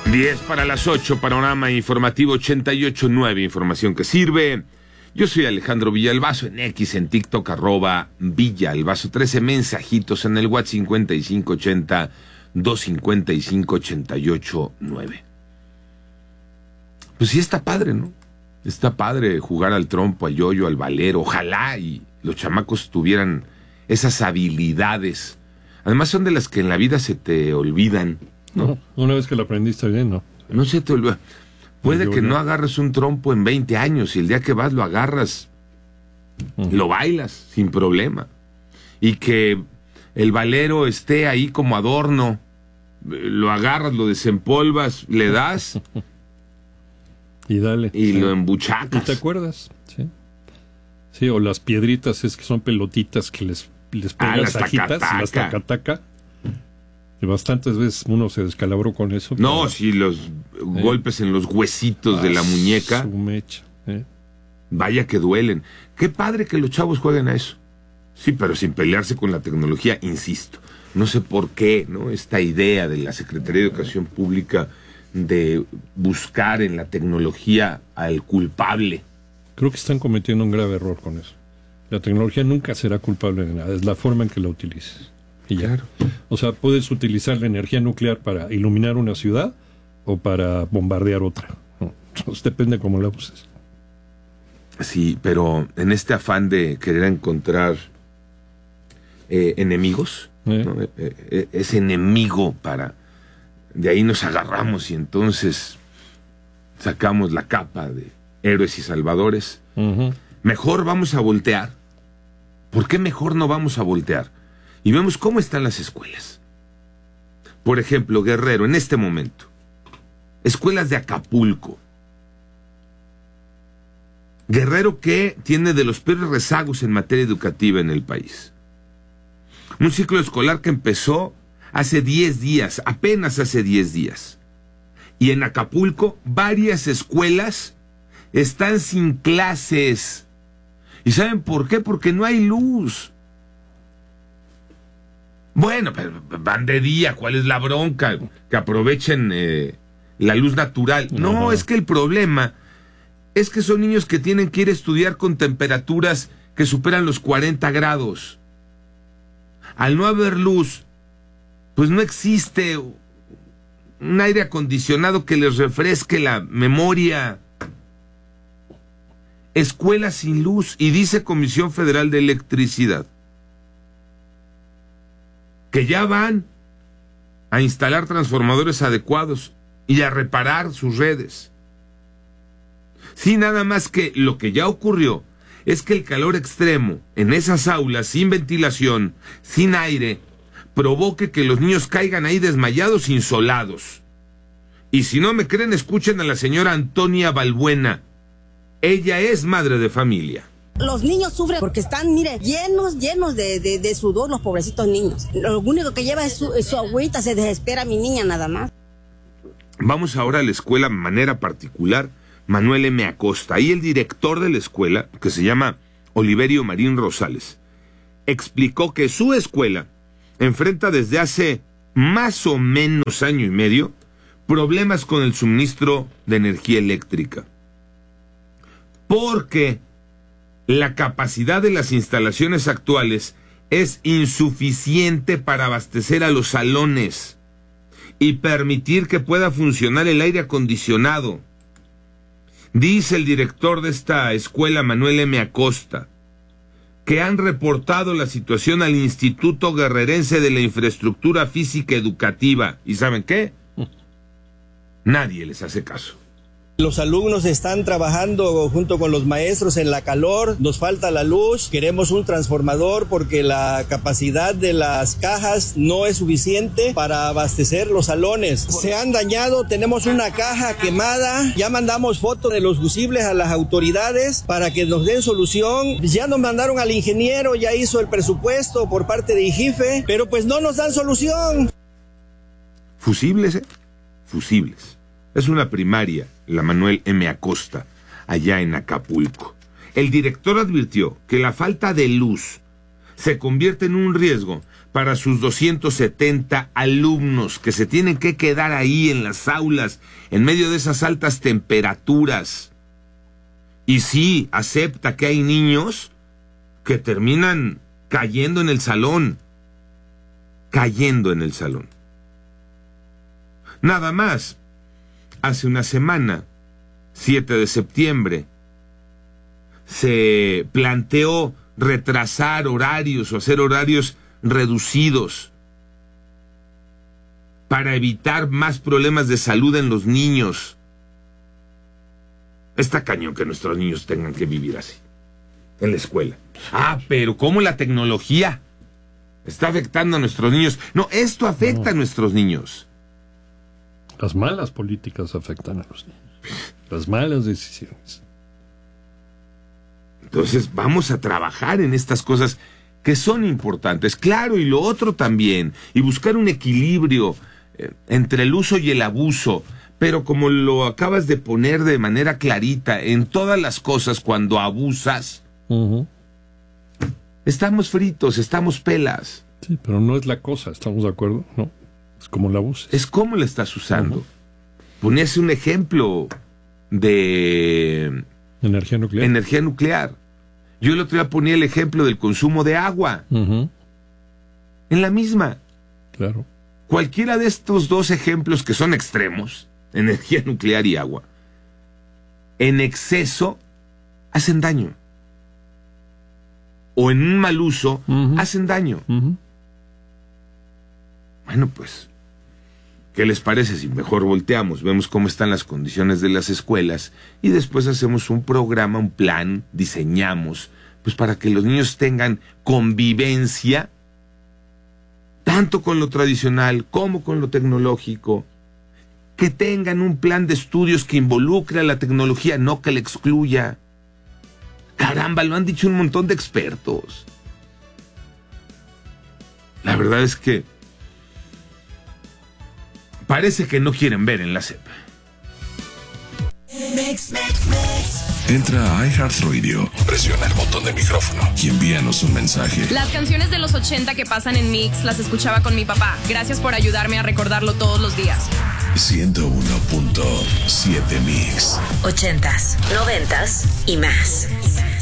10 para las 8, panorama informativo 88.9, información que sirve. Yo soy Alejandro Villalbazo, en X, en TikTok, @Villalbazo, 13 mensajitos en el WhatsApp 5580-255-88.9. Pues sí está padre, ¿no? Está padre jugar al trompo, al yoyo, al valero. Ojalá y los chamacos tuvieran esas habilidades. Además son de las que en la vida se te olvidan, ¿no? Una vez que lo aprendiste bien, no. No se te olvida. Puede que no agarres un trompo en 20 años y el día que vas lo agarras, lo bailas sin problema. Y que el valero esté ahí como adorno, lo agarras, lo desempolvas, le das y dale. Y lo embuchacas. ¿Y te acuerdas? Sí. Sí, o las piedritas, es que son pelotitas que les pegas tajitas, las tacataca. Y bastantes veces uno se descalabró con eso. No, pero, sí, los golpes en los huesitos de la muñeca. Su mecha, Vaya que duelen. Qué padre que los chavos jueguen a eso. Sí, pero sin pelearse con la tecnología, insisto. No sé por qué, ¿no? Esta idea de la Secretaría de Educación Pública de buscar en la tecnología al culpable. Creo que están cometiendo un grave error con eso. La tecnología nunca será culpable de nada, es la forma en que la utilices. Y ya. Claro. O sea, puedes utilizar la energía nuclear para iluminar una ciudad o para bombardear otra. Entonces depende cómo la uses. Sí, pero en este afán de querer encontrar enemigos, ¿no? Ese enemigo para... De ahí nos agarramos y entonces sacamos la capa de héroes y salvadores. Mejor vamos a voltear. ¿Por qué mejor no vamos a voltear? Y vemos cómo están las escuelas. Por ejemplo, Guerrero, en este momento. Escuelas de Acapulco. Guerrero, que tiene de los peores rezagos en materia educativa en el país. Un ciclo escolar que empezó hace 10 días, apenas hace 10 días. Y en Acapulco, varias escuelas están sin clases. ¿Y saben por qué? Porque no hay luz. Bueno, pero van de día, ¿cuál es la bronca? Que aprovechen la luz natural. No, es que el problema es que son niños que tienen que ir a estudiar con temperaturas que superan los 40 grados. Al no haber luz, pues no existe un aire acondicionado que les refresque la memoria. Escuelas sin luz, y dice Comisión Federal de Electricidad que ya van a instalar transformadores adecuados y a reparar sus redes. Sí, nada más que lo que ya ocurrió es que el calor extremo en esas aulas sin ventilación, sin aire, provoque que los niños caigan ahí desmayados, insolados. Y si no me creen, escuchen a la señora Antonia Balbuena. Ella es madre de familia. Los niños sufren porque están, mire, llenos de sudor, los pobrecitos niños. Lo único que lleva es su agüita, se desespera mi niña nada más. Vamos ahora a la escuela de manera particular, Manuel M. Acosta. Ahí el director de la escuela, que se llama Oliverio Marín Rosales, explicó que su escuela enfrenta desde hace más o menos año y medio problemas con el suministro de energía eléctrica. Porque la capacidad de las instalaciones actuales es insuficiente para abastecer a los salones y permitir que pueda funcionar el aire acondicionado. Dice el director de esta escuela, Manuel M. Acosta, que han reportado la situación al Instituto Guerrerense de la Infraestructura Física Educativa. ¿Y saben qué? Nadie les hace caso. Los alumnos están trabajando junto con los maestros en la calor, nos falta la luz, queremos un transformador porque la capacidad de las cajas no es suficiente para abastecer los salones. Se han dañado, tenemos una caja quemada, ya mandamos fotos de los fusibles a las autoridades para que nos den solución. Ya nos mandaron al ingeniero, ya hizo el presupuesto por parte de IGIFE, pero pues no nos dan solución. Fusibles, fusibles. Es una primaria, la Manuel M. Acosta, allá en Acapulco. El director advirtió que la falta de luz se convierte en un riesgo para sus 270 alumnos que se tienen que quedar ahí en las aulas en medio de esas altas temperaturas. Y sí, acepta que hay niños que terminan cayendo en el salón. Nada más, hace una semana, 7 de septiembre, se planteó retrasar horarios o hacer horarios reducidos para evitar más problemas de salud en los niños. Está cañón que nuestros niños tengan que vivir así, en la escuela. Pero ¿cómo la tecnología está afectando a nuestros niños? No, esto afecta a nuestros niños. Las malas políticas afectan a los niños. Las malas decisiones. Entonces vamos a trabajar en estas cosas que son importantes, claro, y lo otro también, y buscar un equilibrio entre el uso y el abuso, pero como lo acabas de poner de manera clarita, en todas las cosas cuando abusas, estamos fritos, estamos pelas. Sí, pero no es la cosa, ¿estamos de acuerdo? No, es como la abuses. Es como la estás usando. Ponías un ejemplo de energía nuclear. Yo el otro día ponía el ejemplo del consumo de agua. En la misma. Claro. Cualquiera de estos dos ejemplos que son extremos, energía nuclear y agua, en exceso hacen daño. O en un mal uso hacen daño. Bueno, pues, ¿qué les parece si mejor volteamos, vemos cómo están las condiciones de las escuelas y después hacemos un programa, un plan, diseñamos, pues para que los niños tengan convivencia, tanto con lo tradicional como con lo tecnológico, que tengan un plan de estudios que involucre a la tecnología, no que la excluya? Caramba, lo han dicho un montón de expertos. La verdad es que parece que no quieren ver en la SEP. Entra a iHeartRadio, presiona el botón de micrófono y envíanos un mensaje. Las canciones de los 80 que pasan en Mix las escuchaba con mi papá. Gracias por ayudarme a recordarlo todos los días. 101.7 Mix. 80s, 90s y más.